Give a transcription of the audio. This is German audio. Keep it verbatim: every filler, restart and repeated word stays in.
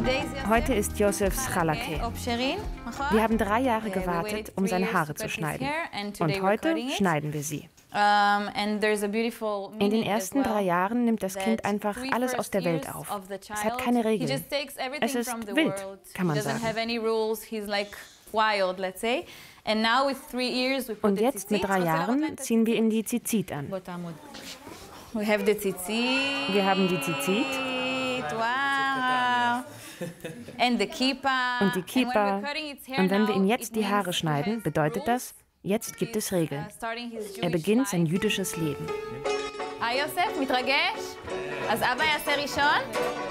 Heute ist Yosefs Chalake. Wir haben drei Jahre gewartet, um seine Haare zu schneiden. Und heute schneiden wir sie. In den ersten drei Jahren nimmt das Kind einfach alles aus der Welt auf. Es hat keine Regeln. Es ist wild, kann man sagen. Und jetzt mit drei Jahren ziehen wir ihn die Zizit an. Wir haben die Zizit. Und die Kippa. Und wenn wir ihm jetzt die Haare schneiden, bedeutet das, jetzt gibt es Regeln. Er beginnt sein jüdisches Leben. יוסף, מתרגש? אז אבא יעשה ראשון?